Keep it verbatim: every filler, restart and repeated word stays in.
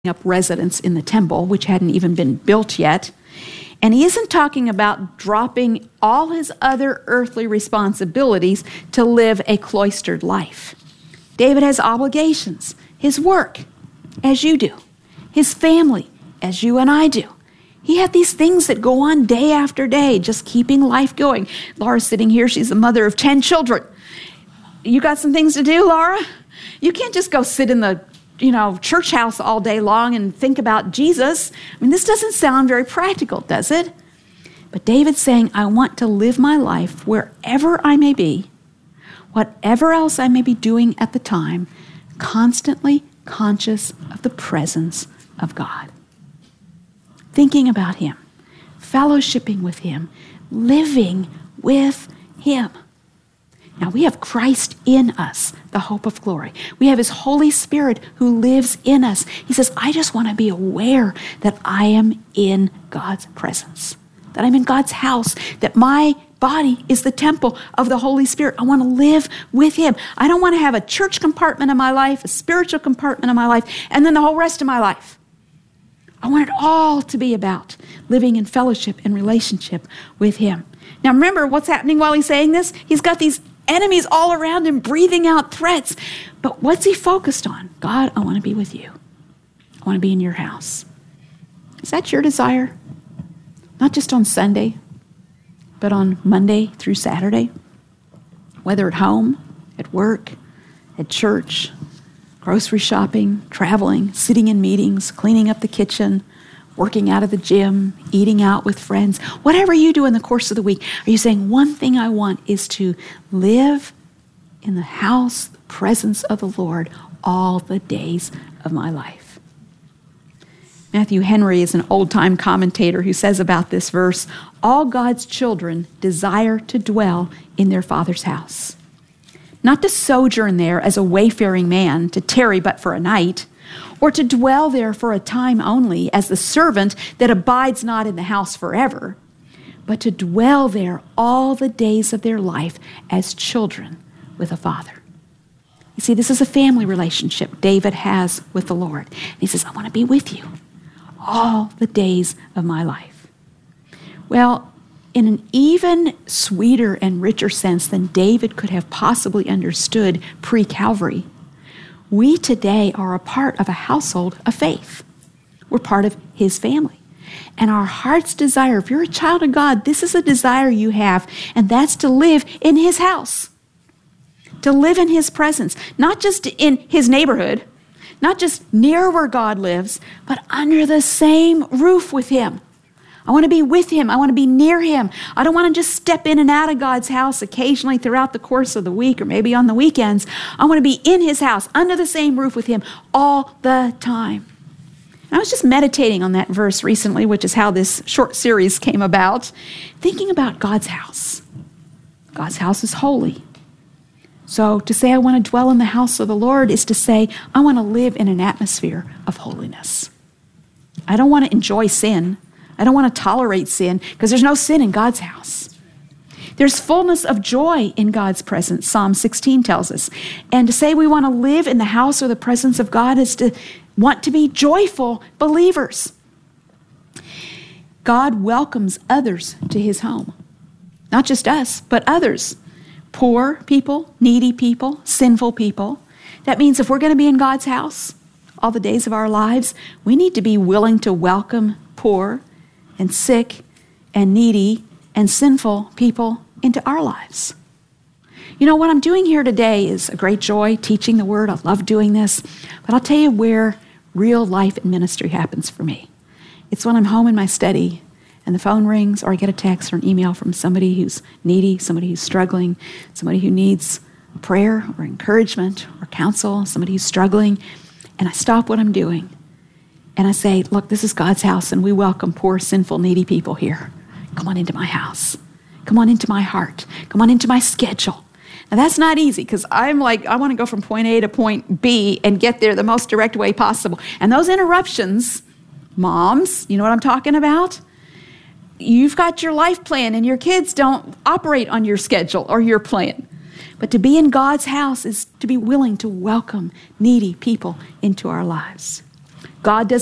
up residence in the temple, which hadn't even been built yet. And he isn't talking about dropping all his other earthly responsibilities to live a cloistered life. David has obligations, his work, as you do, his family, as you and I do. He had these things that go on day after day, just keeping life going. Laura's sitting here. She's the mother of ten children. You got some things to do, Laura? You can't just go sit in the you know, church house all day long and think about Jesus. I mean, this doesn't sound very practical, does it? But David's saying, I want to live my life wherever I may be, whatever else I may be doing at the time, constantly conscious of the presence of God. Thinking about Him, fellowshipping with Him, living with Him. Now, we have Christ in us, the hope of glory. We have His Holy Spirit who lives in us. He says, I just want to be aware that I am in God's presence, that I'm in God's house, that my body is the temple of the Holy Spirit. I want to live with Him. I don't want to have a church compartment of my life, a spiritual compartment of my life, and then the whole rest of my life. I want it all to be about living in fellowship and relationship with Him. Now, remember what's happening while he's saying this? He's got these enemies all around him breathing out threats. But what's he focused on? God, I want to be with you. I want to be in your house. Is that your desire? Not just on Sunday, but on Monday through Saturday? Whether at home, at work, at church, grocery shopping, traveling, sitting in meetings, cleaning up the kitchen, working out of the gym, eating out with friends, whatever you do in the course of the week, are you saying one thing I want is to live in the house, the presence of the Lord all the days of my life? Matthew Henry is an old-time commentator who says about this verse, all God's children desire to dwell in their Father's house. Not to sojourn there as a wayfaring man, to tarry but for a night, or to dwell there for a time only as the servant that abides not in the house forever, but to dwell there all the days of their life as children with a father. You see, this is a family relationship David has with the Lord. And he says, I want to be with you all the days of my life. Well, in an even sweeter and richer sense than David could have possibly understood pre-Calvary, we today are a part of a household of faith. We're part of His family. And our heart's desire, if you're a child of God, this is a desire you have, and that's to live in His house. To live in His presence, not just in His neighborhood, not just near where God lives, but under the same roof with Him. I want to be with Him. I want to be near Him. I don't want to just step in and out of God's house occasionally throughout the course of the week or maybe on the weekends. I want to be in His house, under the same roof with Him all the time. And I was just meditating on that verse recently, which is how this short series came about, thinking about God's house. God's house is holy. So to say I want to dwell in the house of the Lord is to say I want to live in an atmosphere of holiness. I don't want to enjoy sin. I don't want to tolerate sin because there's no sin in God's house. There's fullness of joy in God's presence, Psalm sixteen tells us. And to say we want to live in the house or the presence of God is to want to be joyful believers. God welcomes others to His home. Not just us, but others. Poor people, needy people, sinful people. That means if we're going to be in God's house all the days of our lives, we need to be willing to welcome poor and sick and needy and sinful people into our lives. You know, what I'm doing here today is a great joy, teaching the Word. I love doing this. But I'll tell you where real life and ministry happens for me. It's when I'm home in my study and the phone rings or I get a text or an email from somebody who's needy, somebody who's struggling, somebody who needs prayer or encouragement or counsel, somebody who's struggling. And I stop what I'm doing. And I say, look, this is God's house, and we welcome poor, sinful, needy people here. Come on into my house. Come on into my heart. Come on into my schedule. Now, that's not easy because I'm like, I want to go from point A to point B and get there the most direct way possible. And those interruptions, moms, you know what I'm talking about? You've got your life plan, and your kids don't operate on your schedule or your plan. But to be in God's house is to be willing to welcome needy people into our lives. God does